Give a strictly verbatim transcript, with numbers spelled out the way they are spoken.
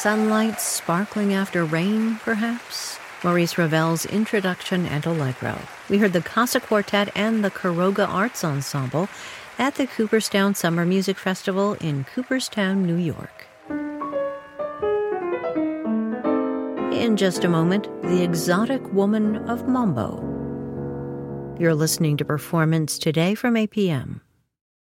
sunlight sparkling after rain, perhaps? Maurice Ravel's Introduction and Allegro. We heard the Casa Quartet and the Caroga Arts Ensemble at the Cooperstown Summer Music Festival in Cooperstown, New York. In just a moment, The Exotic Woman of Mambo. You're listening to Performance Today from A P M.